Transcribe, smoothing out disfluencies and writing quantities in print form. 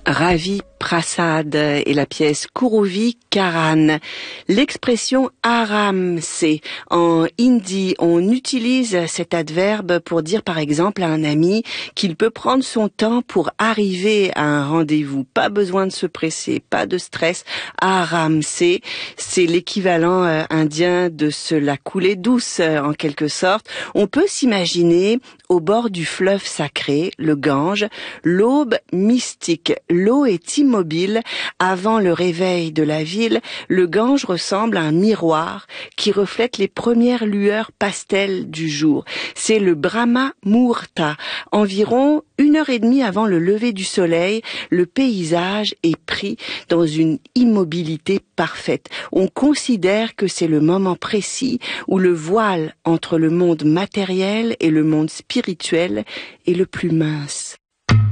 Ravi Prasad et la pièce Kuruvi Karan. L'expression aram-se en hindi, on utilise cet adverbe pour dire par exemple à un ami qu'il peut prendre son temps pour arriver à un rendez-vous. Pas besoin de se presser, pas de stress. Aram-se, c'est l'équivalent indien de se la couler douce en quelque sorte. On peut s'imaginer au bord du fleuve sacré, le Gange, l'aube mystique. L'eau est immobile. Avant le réveil de la ville, le Gange ressemble à un miroir qui reflète les premières lueurs pastel du jour. C'est le Brahma Muhurta. Environ 1h30 avant le lever du soleil, le paysage est pris dans une immobilité parfaite. On considère que c'est le moment précis où le voile entre le monde matériel et le monde spirituel est le plus mince.